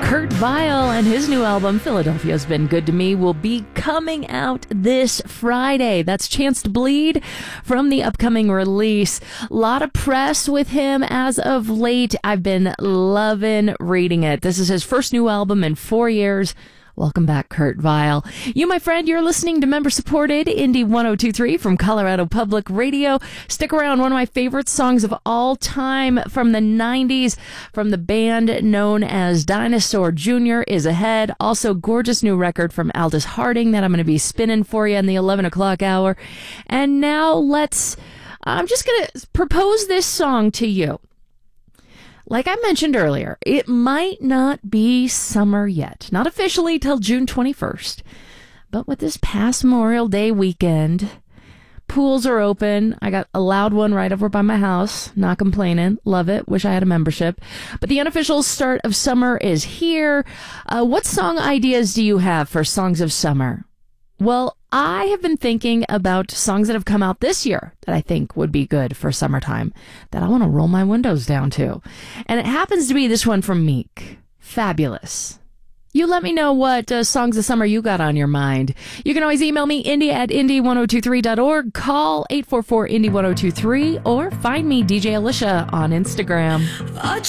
Kurt Vile and his new album, Philadelphia's Been Good to Me, will be coming out this Friday. That's Chance to Bleed from the upcoming release. A lot of press with him as of late. I've been loving reading it. This is his first new album in 4 years. Welcome back, Kurt Vile. You, my friend, you're listening to member-supported Indie 102.3 from Colorado Public Radio. Stick around. One of my favorite songs of all time from the 90s from the band known as Dinosaur Jr. is ahead. Also, gorgeous new record from Aldous Harding that I'm going to be spinning for you in the 11 o'clock hour. And now I'm just going to propose this song to you. Like I mentioned earlier, it might not be summer yet, not officially till June 21st. But with this past Memorial Day weekend, pools are open. I got a loud one right over by my house. Not complaining. Love it. Wish I had a membership. But the unofficial start of summer is here. What song ideas do you have for songs of summer? Well, I have been thinking about songs that have come out this year that I think would be good for summertime that I want to roll my windows down to. And it happens to be this one from Meek. Fabulous. You let me know what songs of summer you got on your mind. You can always email me, indie@indie1023.org, call 844-INDIE1023, or find me, DJ Alicia, on Instagram.